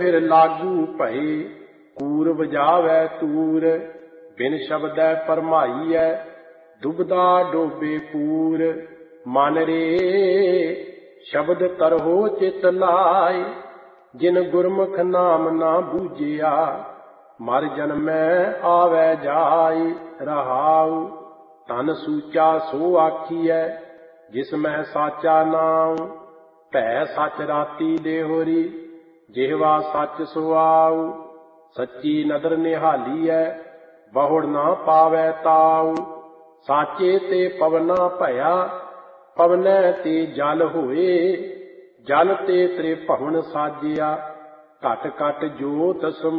ਫਿਰ ਲਾਗੂ ਭਏ, ਕੂਰ ਵਜਾਵੈ ਤੂਰ। ਬਿਨ ਸ਼ਬਦੈ ਭਰਮਾਈਐ, ਦੁਬਦਾ ਡੋਬੇ ਪੂਰ। ਮਨ ਰੇ ਸ਼ਬਦ ਤਰਹੋ ਚਿਤ ਲਾਇ, ਜਿਨ ਗੁਰਮੁਖ ਨਾਮ ਨਾ ਬੂਝਿਆ। ਮਰ ਜਨਮੈ ਆਵੈ ਜਾਇ, ਰਹਾਉ। ਤਨ ਸੂਚਾ ਸੋ ਆਖੀਐ, ਜਿਸ ਮੈਂ ਸਾਚਾ ਨਾਉ। ਭੈ ਸਚ ਰਾਤੀ ਦੇਹੁਰੀ, ਜਿਹਵਾ ਸਚ ਸੁਆਉ। ਸੱਚੀ ਨਦਰ ਨਿਹਾਲੀਐ, ਬਹੁੜ ਨਾ ਪਾਵੈ ਤਾਉ। ਸਾਚੇ ਤੇ ਪਵਨਾ ਭਇਆ, ਪਵਨੈ ਤੇ ਜਲ ਹੋਏ। ਜਲ ਤੇ ਤ੍ਰਿਭਵਨ ਸਾਜਿਆ, ਘਟ ਘਟ ਜੋਤ ਸਮੂਹ।